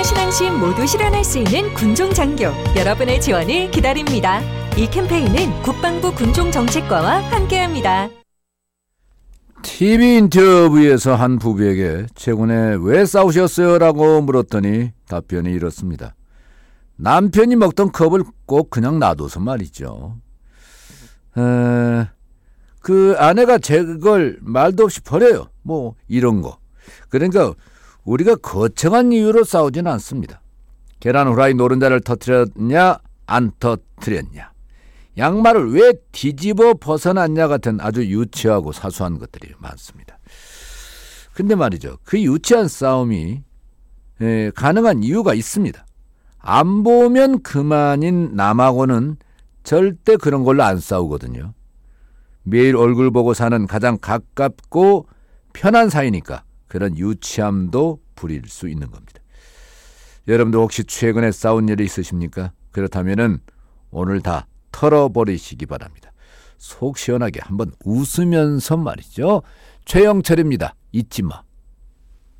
신앙심 모두 실현할 수 있는 군종장교 여러분의 지원을 기다립니다. 이 캠페인은 국방부 군종정책과와 함께합니다. TV 인터뷰에서 한 부부에게 최근에 왜 싸우셨어요? 라고 물었더니 답변이 이렇습니다. 남편이 먹던 컵을 꼭 그냥 놔둬서 말이죠. 그 아내가 제 걸 말도 없이 버려요. 뭐 이런 거. 그러니까 우리가 거창한 이유로 싸우지는 않습니다. 계란 후라이 노른자를 터뜨렸냐 안 터뜨렸냐, 양말을 왜 뒤집어 벗어났냐 같은 아주 유치하고 사소한 것들이 많습니다. 근데 말이죠, 그 유치한 싸움이 가능한 이유가 있습니다. 안 보면 그만인 남하고는 절대 그런 걸로 안 싸우거든요. 매일 얼굴 보고 사는 가장 가깝고 편한 사이니까 그런 유치함도 부릴 수 있는 겁니다. 여러분도 혹시 최근에 싸운 일이 있으십니까? 그렇다면은 오늘 다 털어버리시기 바랍니다. 속 시원하게 한번 웃으면서 말이죠. 최영철입니다. 잊지 마.